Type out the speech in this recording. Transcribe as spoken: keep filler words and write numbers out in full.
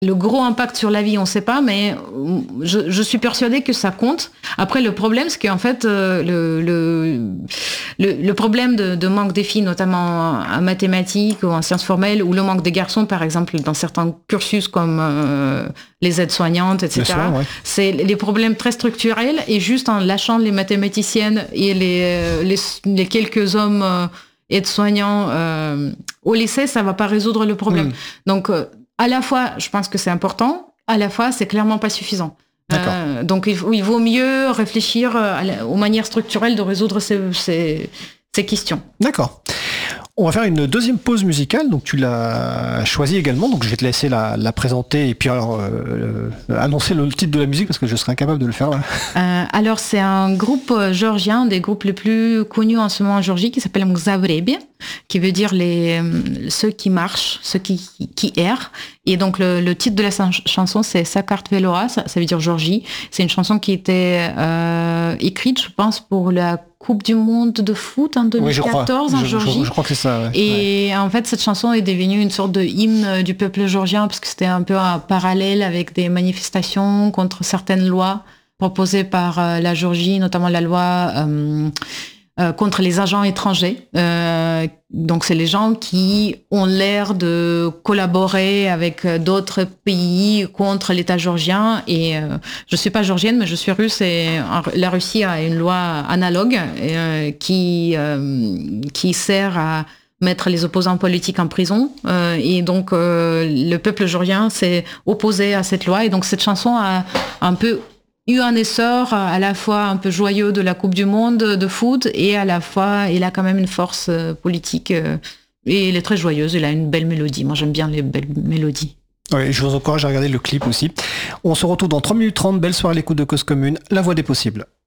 Le gros impact sur la vie, on ne sait pas, mais je, je suis persuadée que ça compte. Après, le problème, c'est qu'en fait, euh, le, le, le, le problème de, de manque des filles, notamment en mathématiques ou en sciences formelles, ou le manque des garçons, par exemple, dans certains cursus comme euh, les aides-soignantes, et cetera, soin, ouais. C'est les problèmes très structurels. Et juste en lâchant les mathématiciennes et les, les, les quelques hommes euh, aides-soignants euh, au lycée, ça ne va pas résoudre le problème. Mmh. Donc, euh, à la fois, je pense que c'est important, à la fois, c'est clairement pas suffisant. Euh, donc, il, il vaut mieux réfléchir à la, aux manières structurelles de résoudre ces, ces, ces questions. D'accord. On va faire une deuxième pause musicale, donc tu l'as choisie également, donc je vais te laisser la, la présenter et puis alors euh, euh, annoncer le titre de la musique parce que je serai incapable de le faire là. Euh, alors c'est un groupe géorgien, des groupes les plus connus en ce moment en Géorgie, qui s'appelle Mzavrebi, qui veut dire les, ceux qui marchent, ceux qui, qui errent. Et donc le, le titre de la chanson c'est Sakart Veloa, ça, ça veut dire Géorgie. C'est une chanson qui était euh, écrite, je pense, pour la Coupe du Monde de foot en deux mille quatorze, oui, en Géorgie. Je, je, je crois que c'est ça. Ouais. Et ouais. en fait, cette chanson est devenue une sorte de hymne du peuple géorgien parce que c'était un peu un parallèle avec des manifestations contre certaines lois proposées par euh, la Géorgie, notamment la loi euh, euh, contre les agents étrangers. Euh, donc, c'est les gens qui ont l'air de collaborer avec d'autres pays contre l'État géorgien. Et euh, je suis pas géorgienne, mais je suis russe. Et la Russie a une loi analogue euh, qui euh, qui sert à mettre les opposants politiques en prison. Euh, et donc, euh, le peuple géorgien s'est opposé à cette loi. Et donc, cette chanson a un peu eu un essor à la fois un peu joyeux de la Coupe du Monde de foot et à la fois, il a quand même une force politique et elle est très joyeuse, il a une belle mélodie. Moi, j'aime bien les belles mélodies. Oui, je vous encourage à regarder le clip aussi. On se retrouve dans trois minutes trente. Belle soirée à l'écoute de Cause Commune, la voix des possibles.